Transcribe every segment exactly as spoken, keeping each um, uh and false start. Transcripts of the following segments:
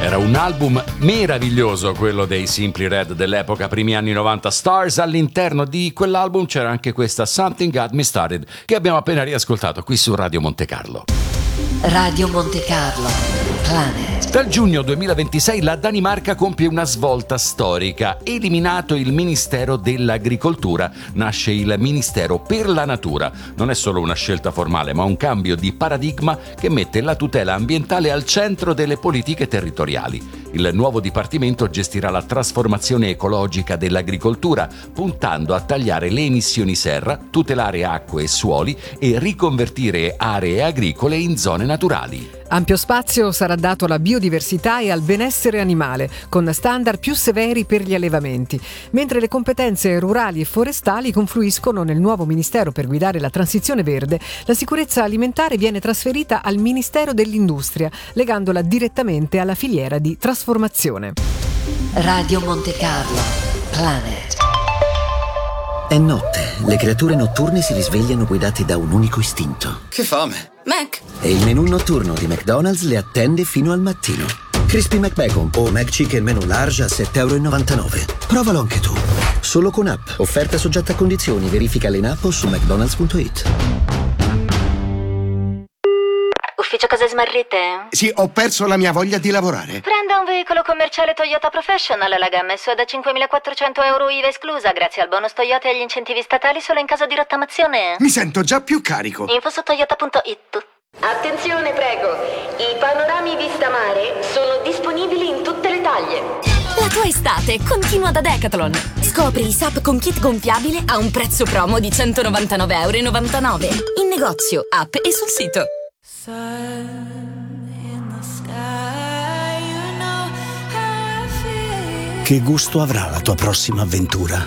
Era un album meraviglioso quello dei Simply Red dell'epoca, primi anni novanta. Stars. All'interno di quell'album c'era anche questa Something Got Me Started, che abbiamo appena riascoltato qui su Radio Monte Carlo. Radio Monte Carlo, Planet. Dal giugno duemilaventisei la Danimarca compie una svolta storica. Eliminato il Ministero dell'Agricoltura, nasce il Ministero per la Natura. Non è solo una scelta formale, ma un cambio di paradigma che mette la tutela ambientale al centro delle politiche territoriali. Il nuovo dipartimento gestirà la trasformazione ecologica dell'agricoltura, puntando a tagliare le emissioni serra, tutelare acque e suoli e riconvertire aree agricole in zone naturali. Ampio spazio sarà dato alla biodiversità e al benessere animale, con standard più severi per gli allevamenti, mentre le competenze rurali e forestali confluiscono nel nuovo Ministero per guidare la transizione verde. La sicurezza alimentare viene trasferita al Ministero dell'Industria, legandola direttamente alla filiera di trasformazione. Radio Monte Carlo, Planet. È notte, le creature notturne si risvegliano guidate da un unico istinto. Che fame! Mac! E il menù notturno di McDonald's le attende fino al mattino. Crispy McBacon o McChicken menù large a sette virgola novantanove euro. Provalo anche tu. Solo con app. Offerta soggetta a condizioni. Verificale in app o su mcdonalds punto it. Ufficio cose smarrite? Sì, ho perso la mia voglia di lavorare. Prenda un veicolo commerciale Toyota Professional. La gamma S U V da cinquemilaquattrocento euro I V A esclusa, grazie al bonus Toyota e agli incentivi statali solo in caso di rottamazione. Mi sento già più carico. Info su toyota punto it. Attenzione, prego. I panorami vista mare sono disponibili in tutte le taglie. La tua estate continua da Decathlon. Scopri i S U P con kit gonfiabile a un prezzo promo di centonovantanove virgola novantanove euro. In negozio, app e sul sito. Che gusto avrà la tua prossima avventura?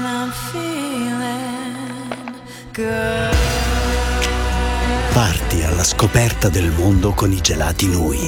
Parti alla scoperta del mondo con i gelati Nui.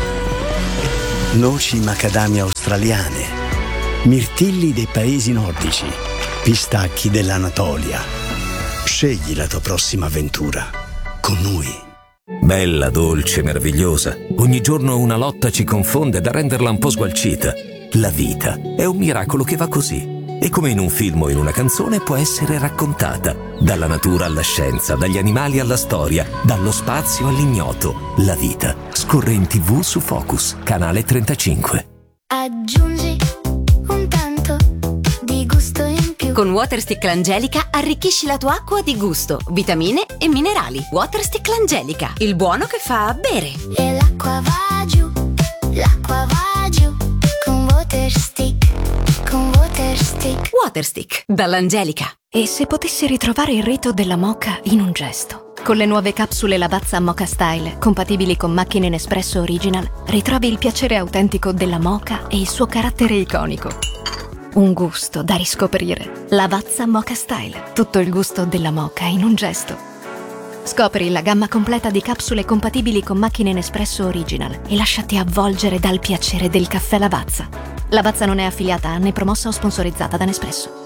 Noci macadamia australiane, mirtilli dei paesi nordici, pistacchi dell'Anatolia. Scegli la tua prossima avventura con Nui. Bella, dolce, meravigliosa. Ogni giorno una lotta ci confonde da renderla un po' sgualcita. La vita è un miracolo che va così. E come in un film o in una canzone può essere raccontata. Dalla natura alla scienza, dagli animali alla storia, dallo spazio all'ignoto. La vita scorre in tivù su Focus, canale trentacinque. Aggiungi un tanto di gusto in più. Con Waterstick L'Angelica arricchisci la tua acqua di gusto, vitamine e minerali. Waterstick L'Angelica, il buono che fa bere. E l'acqua va giù, l'acqua va giù con Waterstick, con Waterstick. Waterstick, dall'Angelica. E se potessi ritrovare il rito della moka in un gesto? Con le nuove capsule Lavazza Moka Style, compatibili con macchine Nespresso Original, ritrovi il piacere autentico della moka e il suo carattere iconico. Un gusto da riscoprire. Lavazza Moka Style, tutto il gusto della moka in un gesto. Scopri la gamma completa di capsule compatibili con macchine Nespresso Original e lasciati avvolgere dal piacere del caffè Lavazza. Lavazza non è affiliata né promossa o sponsorizzata da Nespresso.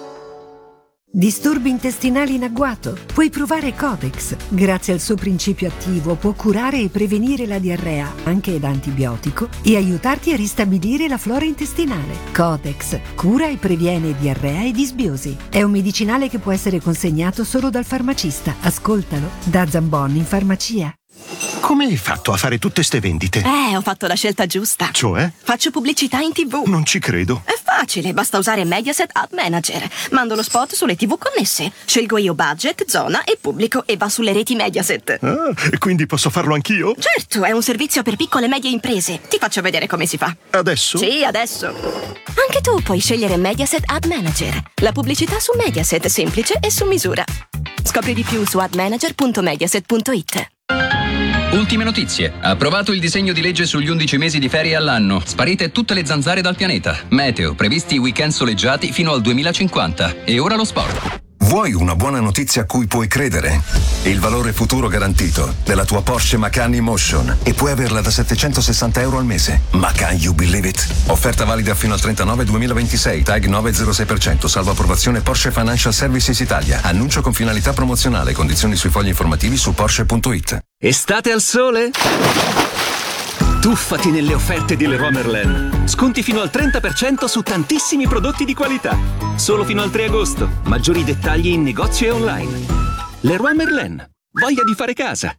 Disturbi intestinali in agguato? Puoi provare Codex. Grazie al suo principio attivo può curare e prevenire la diarrea, anche da antibiotico, e aiutarti a ristabilire la flora intestinale. Codex cura e previene diarrea e disbiosi. È un medicinale che può essere consegnato solo dal farmacista. Ascoltalo da Zambon in farmacia. Come hai fatto a fare tutte ste vendite? Eh, ho fatto la scelta giusta. Cioè? Faccio pubblicità in tivù. Non ci credo. È facile, basta usare Mediaset Ad Manager. Mando lo spot sulle tivù connesse. Scelgo io budget, zona e pubblico e va sulle reti Mediaset. Ah, e quindi posso farlo anch'io? Certo, è un servizio per piccole e medie imprese. Ti faccio vedere come si fa. Adesso? Sì, adesso. Anche tu puoi scegliere Mediaset Ad Manager. La pubblicità su Mediaset, semplice e su misura. Scopri di più su admanager punto mediaset punto it. Ultime notizie. Approvato il disegno di legge sugli undici mesi di ferie all'anno. Sparite tutte le zanzare dal pianeta. Meteo. Previsti weekend soleggiati fino al duemilacinquanta. E ora lo sport. Vuoi una buona notizia a cui puoi credere? Il valore futuro garantito della tua Porsche Macan E-Motion e puoi averla da settecentosessanta euro al mese. Macan, you believe it? Offerta valida fino al trentanove duemilaventisei, tag nove virgola zero sei per cento, salvo approvazione Porsche Financial Services Italia. Annuncio con finalità promozionale, condizioni sui fogli informativi su Porsche punto it. Estate al sole? Tuffati nelle offerte di Leroy Merlin. Sconti fino al trenta per cento su tantissimi prodotti di qualità. Solo fino al tre agosto. Maggiori dettagli in negozio e online. Leroy Merlin. Voglia di fare casa.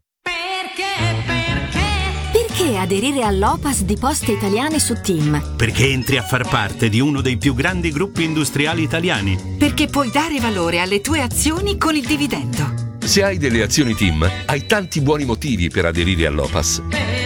Perché aderire all'O P A S di Poste Italiane su TIM? Perché entri a far parte di uno dei più grandi gruppi industriali italiani. Perché puoi dare valore alle tue azioni con il dividendo. Se hai delle azioni TIM, hai tanti buoni motivi per aderire all'O P A S.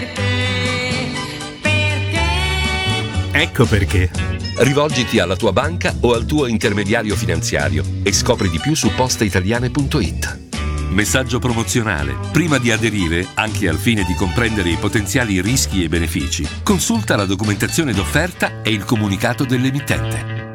Ecco perché. Rivolgiti alla tua banca o al tuo intermediario finanziario e scopri di più su posteitaliane punto it. Messaggio promozionale. Prima di aderire, anche al fine di comprendere i potenziali rischi e benefici, consulta la documentazione d'offerta e il comunicato dell'emittente.